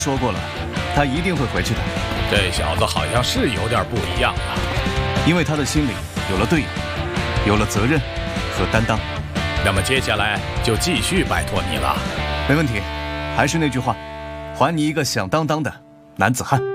说过了，他一定会回去的。 这小子好像是有点不一样啊， 因为他的心里有了队友，有了责任和担当。 那么接下来就继续拜托你了。 没问题，还是那句话，还你一个响当当的男子汉。